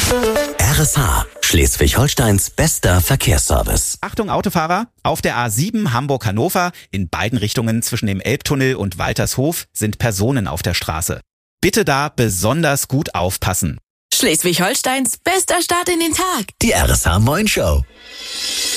RSH, Schleswig-Holsteins bester Verkehrsservice. Achtung Autofahrer, auf der A7 Hamburg-Hannover, in beiden Richtungen zwischen dem Elbtunnel und Waltershof sind Personen auf der Straße. Bitte da besonders gut aufpassen. Schleswig-Holsteins bester Start in den Tag. Die RSH Moin Show.